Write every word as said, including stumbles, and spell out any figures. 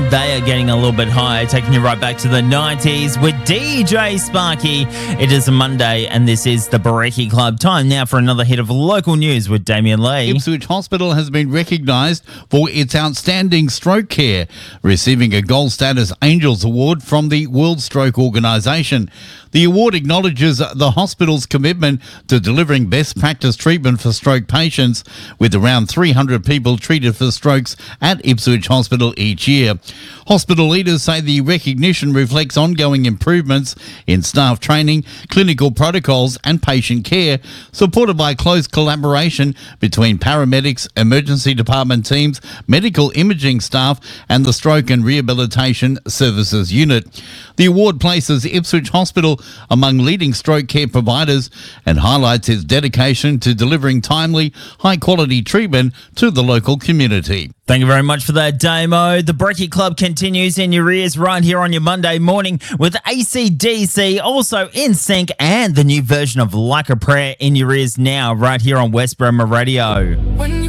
they are getting a little bit higher, taking you right back to the nineties with D J Sparky. It is a Monday, and this is the Barecki Club. Time now for another hit of local news with Damien Lee. Ipswich Hospital has been recognised for its outstanding stroke care, receiving a Gold Status Angels Award from the World Stroke Organisation. The award acknowledges the hospital's commitment to delivering best practice treatment for stroke patients, with around three hundred people treated for strokes at Ipswich Hospital each year. Hospital leaders say the recognition reflects ongoing improvements in staff training, clinical protocols and patient care, supported by close collaboration between paramedics, emergency department teams, medical imaging staff and the Stroke and Rehabilitation Services Unit. The award places Ipswich Hospital among leading stroke care providers and highlights its dedication to delivering timely, high-quality treatment to the local community. Thank you very much for that, Damo. The Barecki Club continues in your ears right here on your Monday morning with A C D C, also In Sync, and the new version of Like a Prayer in your ears now right here on West Bremer Radio. When